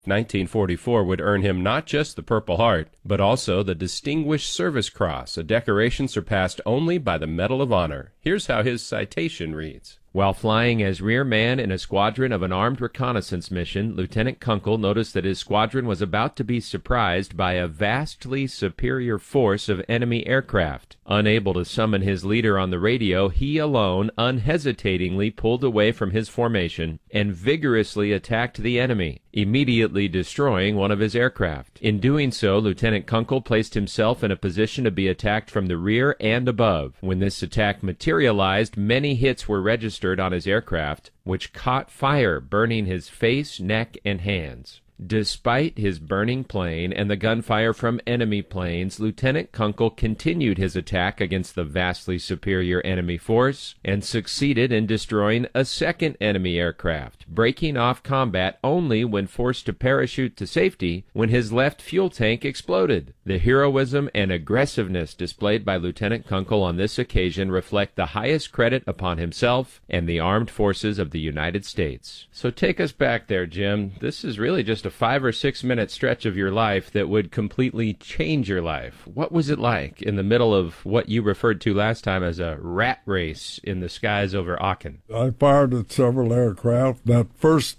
1944 would earn him not just the Purple Heart, but also the Distinguished Service Cross, a decoration surpassed only by the Medal of Honor. Here's how his citation reads. While flying as rear man in a squadron of an armed reconnaissance mission, Lieutenant Kunkel noticed that his squadron was about to be surprised by a vastly superior force of enemy aircraft. Unable to summon his leader on the radio, he alone unhesitatingly pulled away from his formation and vigorously attacked the enemy, immediately destroying one of his aircraft. In doing so, Lieutenant Kunkel placed himself in a position to be attacked from the rear and above. When this attack materialized, many hits were registered on his aircraft, which caught fire, burning his face, neck, and hands. Despite his burning plane and the gunfire from enemy planes, Lieutenant Kunkel continued his attack against the vastly superior enemy force and succeeded in destroying a second enemy aircraft, breaking off combat only when forced to parachute to safety when his left fuel tank exploded. The heroism and aggressiveness displayed by Lieutenant Kunkel on this occasion reflect the highest credit upon himself and the armed forces of the United States. So take us back there, Jim. This is really just a 5 or 6 minute stretch of your life that would completely change your life. What was it like in the middle of what you referred to last time as a rat race in the skies over Aachen? I fired at several aircraft. That first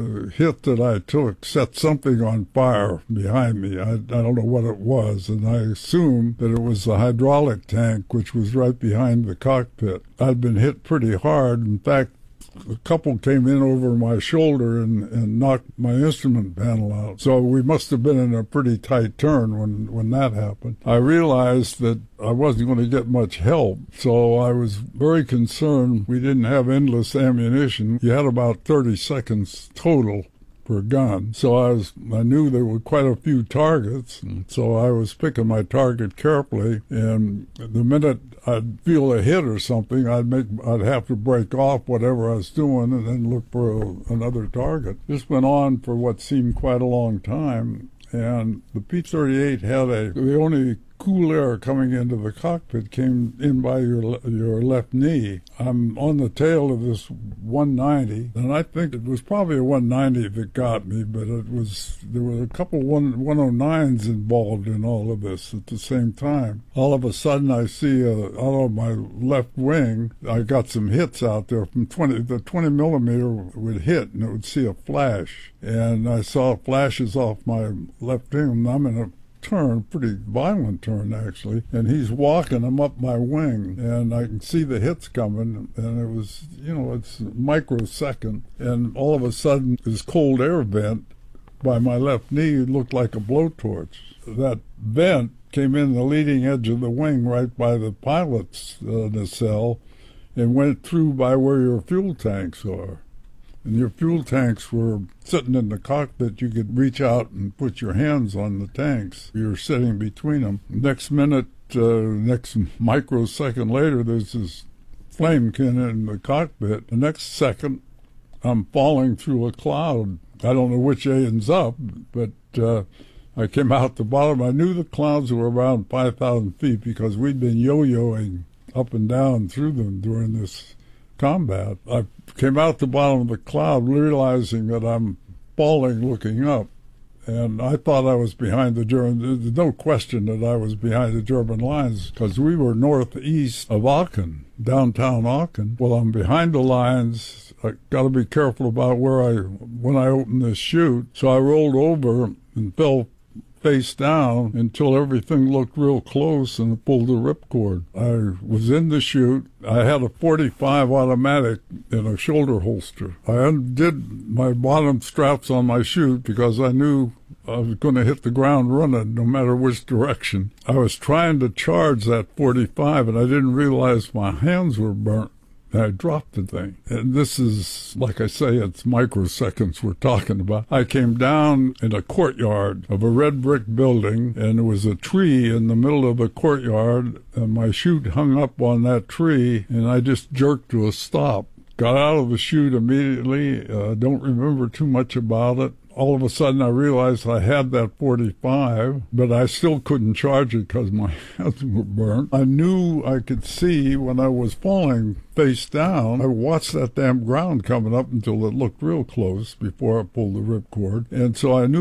hit that I took set something on fire behind me. I don't know what it was, and I assumed that it was the hydraulic tank, which was right behind the cockpit. I'd been hit pretty hard. In fact, a couple came in over my shoulder and knocked my instrument panel out. So we must have been in a pretty tight turn when that happened. I realized that I wasn't going to get much help, so I was very concerned. We didn't have endless ammunition. You had about 30 seconds total per gun. So I knew there were quite a few targets, and so I was picking my target carefully, and the minute I'd feel a hit or something, I'd have to break off whatever I was doing and then look for another target. This went on for what seemed quite a long time, and the P-38 had the only cool air coming into the cockpit came in by your left knee. I'm on the tail of this 190, and I think it was probably a 190 that got me, but there were a couple 109s involved in all of this at the same time. All of a sudden, I see out of my left wing, I got some hits out there from the 20 millimeter would hit, and it would see a flash, and I saw flashes off my left wing, and I'm in a turn, pretty violent turn actually, and he's walking him up my wing, and I can see the hits coming, and it was, it's a microsecond, and all of a sudden this cold air vent by my left knee looked like a blowtorch. That vent came in the leading edge of the wing right by the pilot's nacelle and went through by where your fuel tanks are. And your fuel tanks were sitting in the cockpit. You could reach out and put your hands on the tanks. You're sitting between them. Next minute, next microsecond later, there's this flamekin in the cockpit. The next second, I'm falling through a cloud. I don't know which ends up, but I came out the bottom. I knew the clouds were around 5,000 feet because we'd been yo-yoing up and down through them during this combat. I came out the bottom of the cloud realizing that I'm falling looking up, and I thought I was behind the German. There's no question that I was behind the German lines because we were northeast of Aachen, downtown Aachen. Well, I'm behind the lines. I got to be careful about when I open this chute. So I rolled over and fell face down until everything looked real close and pulled the ripcord. I was in the chute. I had a .45 automatic in a shoulder holster. I undid my bottom straps on my chute because I knew I was going to hit the ground running no matter which direction. I was trying to charge that .45 and I didn't realize my hands were burnt. I dropped the thing. And this is, like I say, it's microseconds we're talking about. I came down in a courtyard of a red brick building, and there was a tree in the middle of the courtyard, and my chute hung up on that tree, and I just jerked to a stop. Got out of the chute immediately. Don't remember too much about it. all of a sudden I realized I had that 45, but I still couldn't charge it because my hands were burnt. I knew I could see when I was falling face down. I watched that damn ground coming up until it looked real close before I pulled the ripcord. And so I knew